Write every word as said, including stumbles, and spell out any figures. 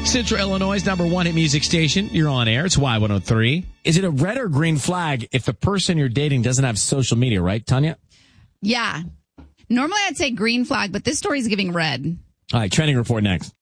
Central Illinois' number one hit music station. You're on air. It's Y one oh three. Is it a red or green flag if the person you're dating doesn't have social media, right, Tanya? Yeah. Normally I'd say green flag, but this story is giving red. All right, trending report next.